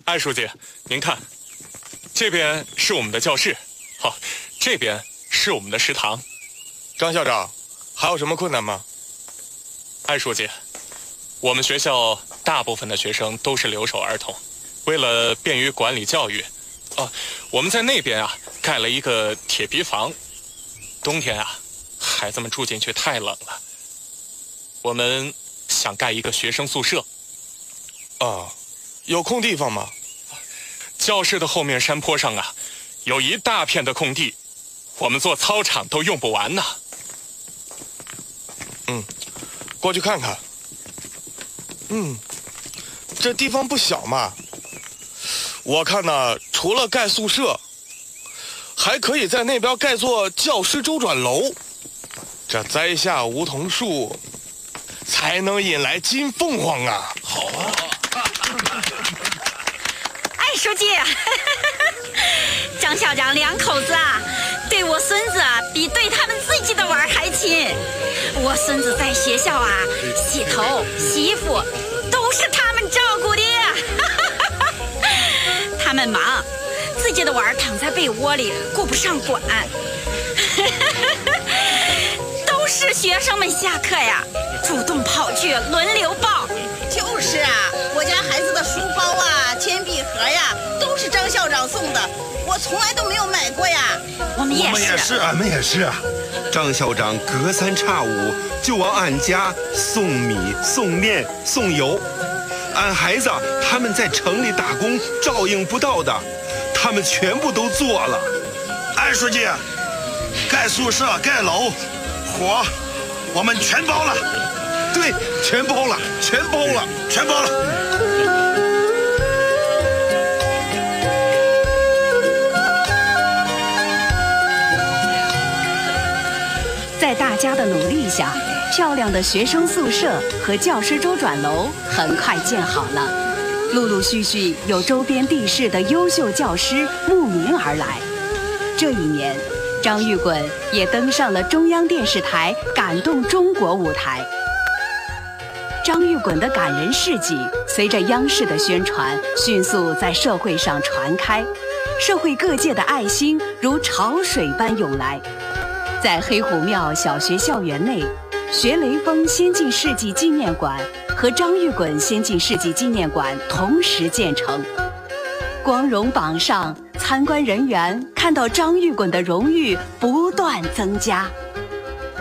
艾书记，您看，这边是我们的教室，好，这边是我们的食堂。 张校长，还有什么困难吗？ 艾书记，我们学校大部分的学生都是留守儿童，为了便于管理教育，我们在那边啊盖了一个铁皮房，冬天啊，孩子们住进去太冷了，我们想盖一个学生宿舍。 有空地方吗？ 教室的后面山坡上啊，有一大片的空地，我们做操场都用不完呢。 过去看看。这地方不小嘛。我看呢，除了盖宿舍，还可以在那边盖座教师周转楼。这栽下梧桐树，才能引来金凤凰啊！ 好啊！ 艾书记，张校长两口子啊，对我孙子比对他们自己的娃儿还亲。我孙子在学校啊，洗头、洗衣服都是他们照顾的。他们忙，自己的娃儿躺在被窝里顾不上管。都是学生们下课呀，主动跑去轮流抱。 就是啊，我家孩子的书包啊、铅笔盒呀，都是张校长送的，我从来都没有买过呀。 我们也是， 俺们也是啊。张校长隔三差五就往俺家送米、送面、送油。俺孩子他们在城里打工照应不到的，他们全部都做了。 艾书记，盖宿舍、盖楼，活我们全包了。 对，全包了，全包了， 全包了。 在大家的努力下，漂亮的学生宿舍和教师周转楼很快建好了。陆陆续续有周边地市的优秀教师慕名而来。这一年，张玉滚也登上了中央电视台感动中国舞台。张玉滚的感人事迹随着央视的宣传，迅速在社会上传开，社会各界的爱心如潮水般涌来。在黑虎庙小学校园内，学雷锋先进事迹纪念馆和张玉滚先进事迹纪念馆同时建成。光荣榜上，参观人员看到张玉滚的荣誉不断增加。